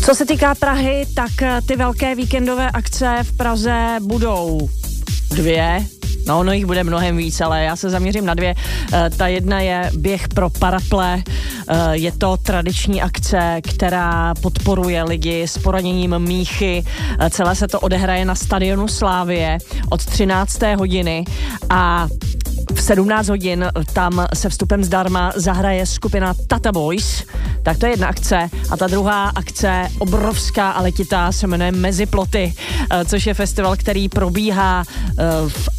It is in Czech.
Co se týká Prahy, tak ty velké víkendové akce v Praze budou 2. No, ono jich bude mnohem víc, ale já se zaměřím na 2. Ta jedna je běh pro paraple. Je to tradiční akce, která podporuje lidi s poraněním míchy. Celé se to odehraje na stadionu Slavie od 13. hodiny a v 17 hodin tam se vstupem zdarma zahraje skupina Tata Boys. Tak to je jedna akce. A ta druhá akce, obrovská a letitá, se jmenuje Mezi ploty, což je festival, který probíhá v